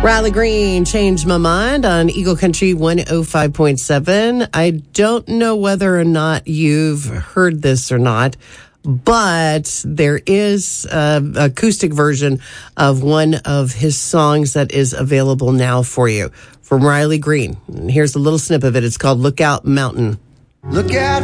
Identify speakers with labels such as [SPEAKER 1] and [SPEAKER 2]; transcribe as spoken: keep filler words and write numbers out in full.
[SPEAKER 1] Riley Green, Changed My Mind on Eagle Country one oh five point seven. I don't know whether or not you've heard this or not, but there is an acoustic version of one of his songs that is available now for you from Riley Green. And here's a little snip of it. It's called Lookout Mountain.
[SPEAKER 2] Look out